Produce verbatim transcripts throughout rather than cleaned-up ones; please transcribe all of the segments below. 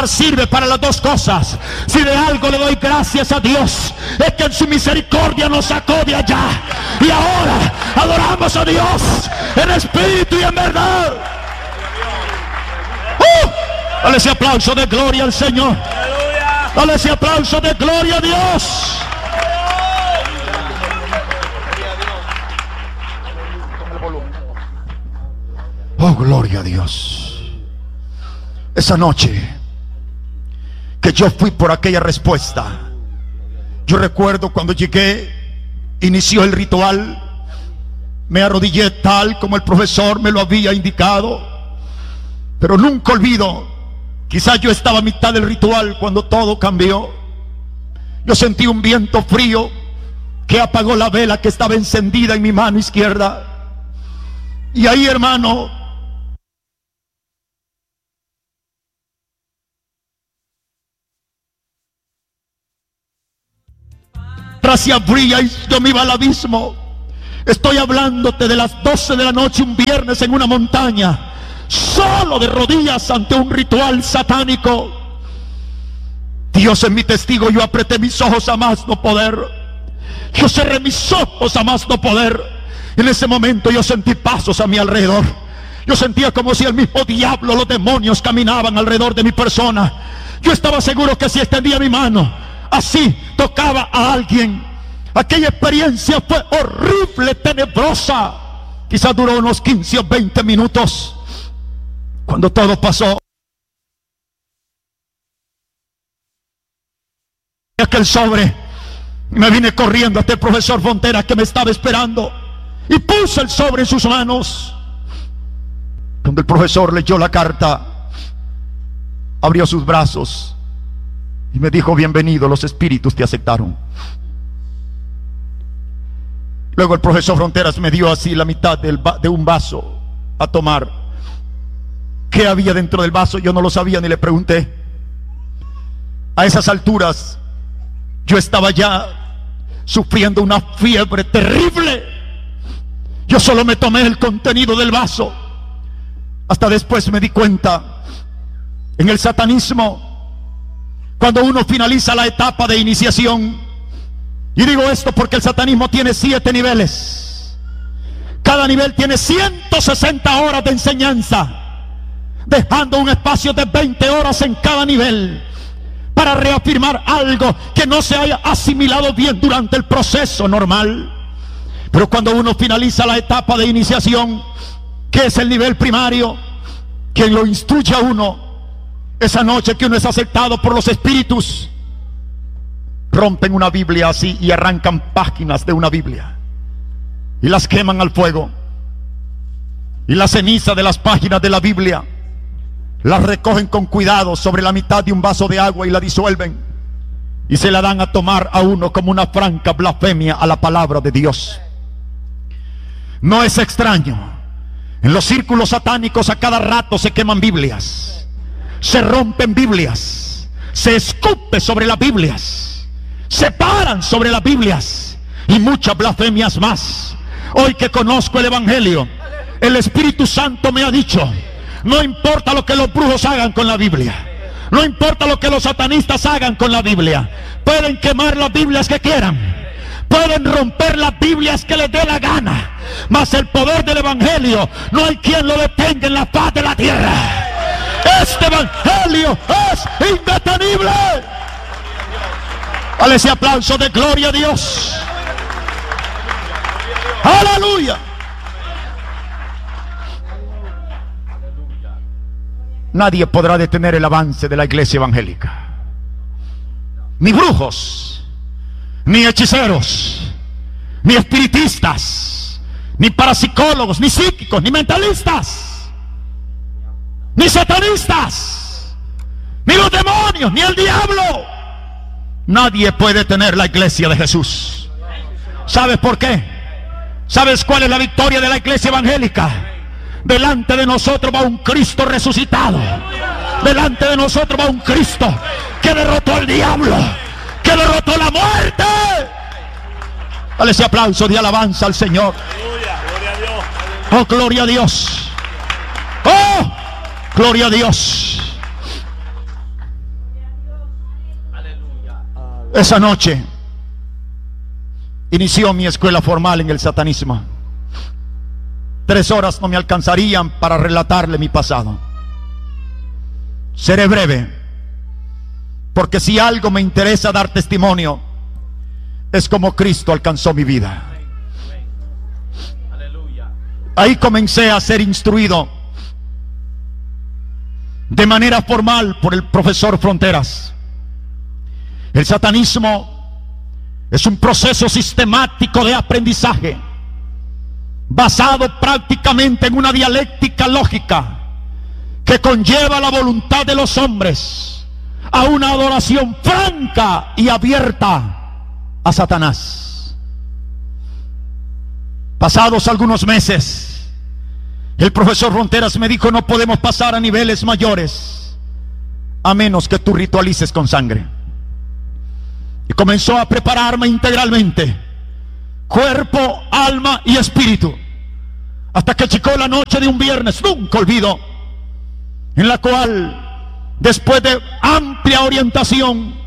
adorar sirve para las dos cosas. Si de algo le doy gracias a Dios, es que en su misericordia nos sacó de allá. Y ahora adoramos a Dios en espíritu y en verdad. ¡Uh! Dale ese aplauso de gloria al Señor. Dale ese aplauso de gloria a Dios. Oh, gloria a Dios. Esa noche que yo fui por aquella respuesta, yo recuerdo cuando llegué, inició el ritual, me arrodillé tal como el profesor me lo había indicado, pero nunca olvido, quizás yo estaba a mitad del ritual cuando todo cambió. Yo sentí un viento frío que apagó la vela que estaba encendida en mi mano izquierda. Y ahí, hermano, se abría y yo me iba al abismo. Estoy hablándote de las doce de la noche un viernes en una montaña, solo de rodillas ante un ritual satánico. Dios es mi testigo, yo apreté mis ojos a más no poder. Yo cerré mis ojos a más no poder. En ese momento yo sentí pasos a mi alrededor. Yo sentía como si el mismo diablo, los demonios caminaban alrededor de mi persona. Yo estaba seguro que si extendía mi mano, así tocaba a alguien. Aquella experiencia fue horrible, tenebrosa. Quizás duró unos quince o veinte minutos. Cuando todo pasó, aquel sobre, me vine corriendo hasta el profesor Frontera que me estaba esperando y puse el sobre en sus manos. Cuando el profesor leyó la carta, abrió sus brazos y me dijo: bienvenido, los espíritus te aceptaron. Luego el profesor Fronteras me dio así la mitad del de un vaso a tomar. ¿Qué había dentro del vaso? Yo no lo sabía ni le pregunté. A esas alturas yo estaba ya sufriendo una fiebre terrible. Yo solo me tomé el contenido del vaso. Hasta después me di cuenta, en el satanismo, cuando uno finaliza la etapa de iniciación, y digo esto porque el satanismo tiene siete niveles. Cada nivel tiene ciento sesenta horas de enseñanza, dejando un espacio de veinte horas en cada nivel para reafirmar algo que no se haya asimilado bien durante el proceso normal. Pero cuando uno finaliza la etapa de iniciación, que es el nivel primario, quien lo instruye a uno, esa noche que uno es aceptado por los espíritus, rompen una Biblia así y arrancan páginas de una Biblia y las queman al fuego, y la ceniza de las páginas de la Biblia las recogen con cuidado sobre la mitad de un vaso de agua y la disuelven y se la dan a tomar a uno como una franca blasfemia a la palabra de Dios. No es extraño, en los círculos satánicos a cada rato se queman Biblias, se rompen Biblias, se escupe sobre las Biblias, se paran sobre las Biblias y muchas blasfemias más. Hoy que conozco el Evangelio, el Espíritu Santo me ha dicho: no importa lo que los brujos hagan con la Biblia, no importa lo que los satanistas hagan con la Biblia, pueden quemar las Biblias que quieran, pueden romper las Biblias que les dé la gana, mas el poder del Evangelio no hay quien lo detenga en la faz de la tierra. Este Evangelio es indetenible. Dale ese aplauso de gloria a Dios. Aleluya. Nadie podrá detener el avance de la iglesia evangélica. Ni brujos, ni hechiceros, ni espiritistas, ni parapsicólogos, ni psíquicos, ni mentalistas, ni satanistas, ni los demonios, ni el diablo. Nadie puede detener la iglesia de Jesús. ¿Sabes por qué? ¿Sabes cuál es la victoria de la iglesia evangélica? Delante de nosotros va un Cristo resucitado. Delante de nosotros va un Cristo que derrotó al diablo, que derrotó la muerte. Dale ese aplauso de alabanza al Señor. Oh, gloria a Dios. Oh, gloria a Dios. Esa noche inició mi escuela formal en el satanismo. Tres horas no me alcanzarían para relatarle mi pasado. Seré breve, porque si algo me interesa dar testimonio, es como Cristo alcanzó mi vida. Ahí comencé a ser instruido de manera formal por el profesor Fronteras. El satanismo es un proceso sistemático de aprendizaje basado prácticamente en una dialéctica lógica que conlleva la voluntad de los hombres a una adoración franca y abierta a Satanás. Pasados algunos meses, el profesor Fronteras me dijo: no podemos pasar a niveles mayores a menos que tú ritualices con sangre. Y comenzó a prepararme integralmente, cuerpo, alma y espíritu, hasta que llegó la noche de un viernes, nunca olvido, en la cual, después de amplia orientación,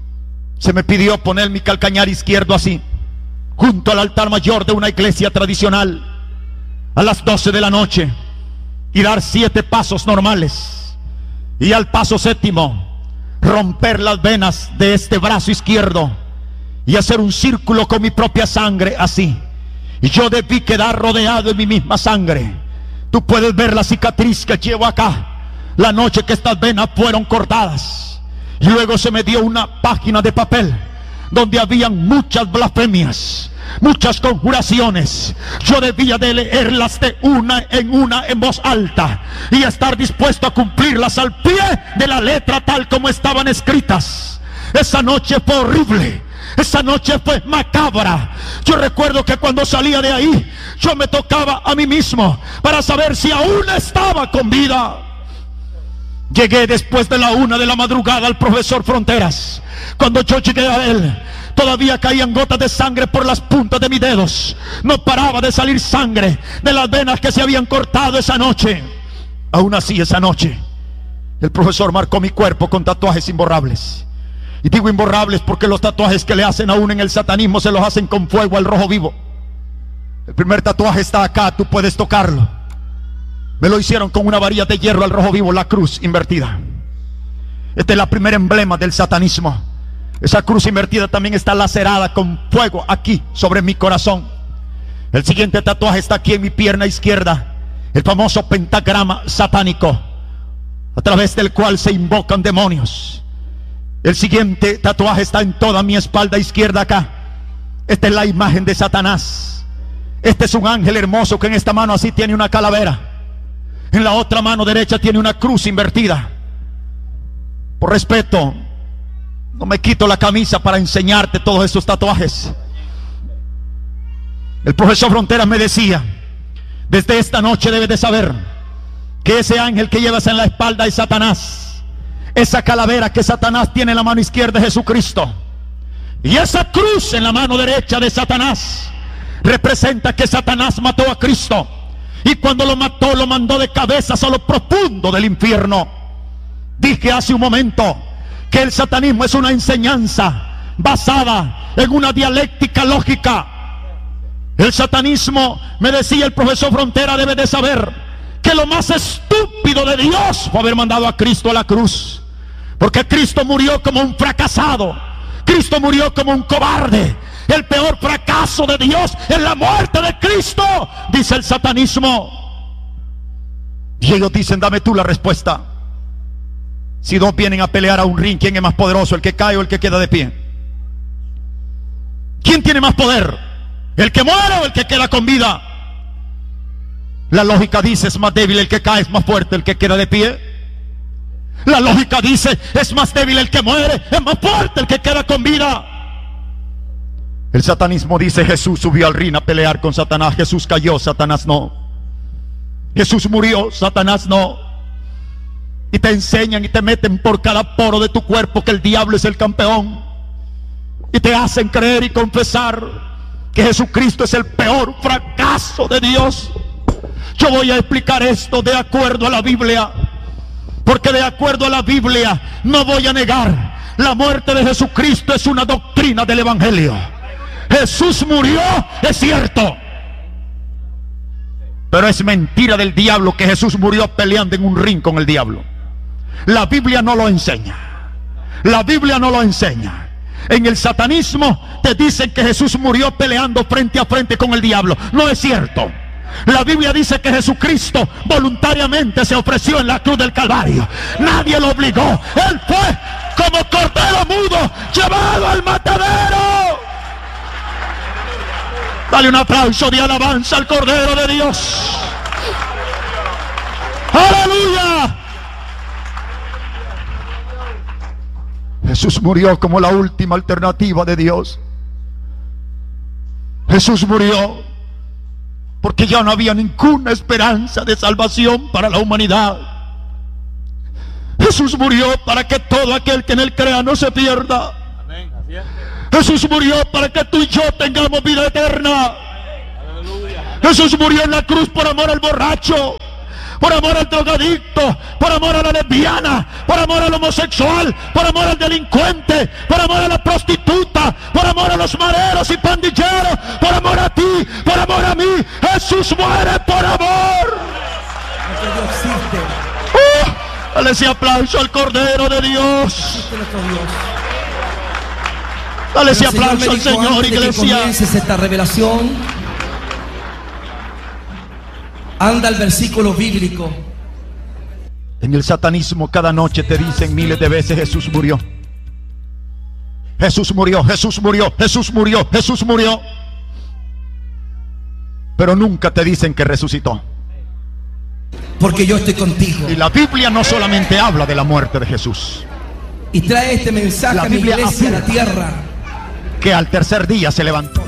se me pidió poner mi calcañar izquierdo así, junto al altar mayor de una iglesia tradicional, a las doce de la noche, y dar siete pasos normales, y al paso séptimo romper las venas de este brazo izquierdo y hacer un círculo con mi propia sangre así. Y yo debí quedar rodeado en mi misma sangre. Tú puedes ver la cicatriz que llevo acá, la noche que estas venas fueron cortadas. Y luego se me dio una página de papel donde habían muchas blasfemias, muchas conjuraciones. Yo debía de leerlas de una en una en voz alta y estar dispuesto a cumplirlas al pie de la letra tal como estaban escritas. Esa noche fue horrible, esa noche fue macabra. Yo recuerdo que cuando salía de ahí, yo me tocaba a mí mismo para saber si aún estaba con vida. Llegué después de la una de la madrugada al profesor Fronteras. Cuando yo llegué a él, todavía caían gotas de sangre por las puntas de mis dedos. No paraba de salir sangre de las venas que se habían cortado esa noche. Aún así, esa noche, el profesor marcó mi cuerpo con tatuajes imborrables. Y digo imborrables porque los tatuajes que le hacen aún en el satanismo se los hacen con fuego al rojo vivo. El primer tatuaje está acá, tú puedes tocarlo. Me lo hicieron con una varilla de hierro al rojo vivo, la cruz invertida. Este es la primer emblema del satanismo. Esa cruz invertida también está lacerada con fuego aquí sobre mi corazón. El siguiente tatuaje está aquí en mi pierna izquierda, el famoso pentagrama satánico, a través del cual se invocan demonios. El siguiente tatuaje está en toda mi espalda izquierda acá. Esta es la imagen de Satanás. Este es un ángel hermoso que en esta mano así tiene una calavera. En la otra mano derecha tiene una cruz invertida. Por respeto, no me quito la camisa para enseñarte todos estos tatuajes. El profesor Fronteras me decía: desde esta noche debes de saber que ese ángel que llevas en la espalda es Satanás. Esa calavera que Satanás tiene en la mano izquierda es Jesucristo. Y esa cruz en la mano derecha de Satanás representa que Satanás mató a Cristo. Y cuando lo mató, lo mandó de cabezas a lo profundo del infierno. Dije hace un momento que el satanismo es una enseñanza basada en una dialéctica lógica. El satanismo, me decía el profesor Frontera, debe de saber que lo más estúpido de Dios fue haber mandado a Cristo a la cruz. Porque Cristo murió como un fracasado. Cristo murió como un cobarde. El peor fracaso de Dios es la muerte de Cristo, dice el satanismo. Y ellos dicen: dame tú la respuesta. Si dos vienen a pelear a un ring, ¿quién es más poderoso, el que cae o el que queda de pie? ¿Quién tiene más poder, el que muere o el que queda con vida? La lógica dice: es más débil el que cae, es más fuerte el que queda de pie. La lógica dice: es más débil el que muere, es más fuerte el que queda con vida. El satanismo dice: Jesús subió al ring a pelear con Satanás. Jesús cayó, Satanás no. Jesús murió, Satanás no. Y te enseñan y te meten por cada poro de tu cuerpo que el diablo es el campeón. Y te hacen creer y confesar que Jesucristo es el peor fracaso de Dios. Yo voy a explicar esto de acuerdo a la Biblia, porque de acuerdo a la Biblia no voy a negar La muerte de Jesucristo es una doctrina del Evangelio. Jesús murió, es cierto, pero es mentira del diablo que Jesús murió peleando en un ring con el diablo. La Biblia no lo enseña. La Biblia no lo enseña. En el satanismo te dicen que Jesús murió peleando frente a frente con el diablo. No es cierto. La Biblia dice que Jesucristo voluntariamente se ofreció en la cruz del Calvario. Nadie lo obligó. Él fue como cordero mudo llevado al matadero. Dale un aplauso de alabanza al Cordero de Dios. ¡Aleluya! Jesús murió como la última alternativa de Dios. Jesús murió porque ya no había ninguna esperanza de salvación para la humanidad. Jesús murió para que todo aquel que en él crea no se pierda. Amén. Así es. Jesús murió para que tú y yo tengamos vida eterna. Aleluya. Jesús murió en la cruz por amor al borracho, por amor al drogadicto, por amor a la lesbiana, por amor al homosexual, por amor al delincuente, por amor a la prostituta, por amor a los mareros y pandilleros, por amor a ti, por amor a mí. Jesús muere por amor. Uh, dale ese aplauso al Cordero de Dios. Dale ese aplauso al Señor, iglesia. Esta revelación, anda al versículo bíblico. En el satanismo cada noche te dicen miles de veces: Jesús murió, Jesús murió, Jesús murió, Jesús murió, Jesús murió. Pero nunca te dicen que resucitó. Porque yo estoy contigo. Y la Biblia no solamente habla de la muerte de Jesús. Y trae este mensaje a mi iglesia, a la tierra, que al tercer día se levantó.